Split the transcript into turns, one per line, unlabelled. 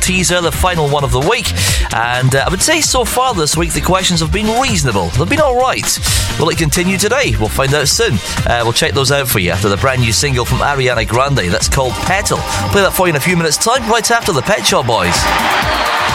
teaser, the final one of the week. And I would say so far this week the questions have been reasonable. They've been alright. Will it continue today? We'll find out soon. We'll check those out for you after the brand new single from Ariana Grande that's called Petal. Play that for you in a few minutes' time, right after the Pet Shop Boys.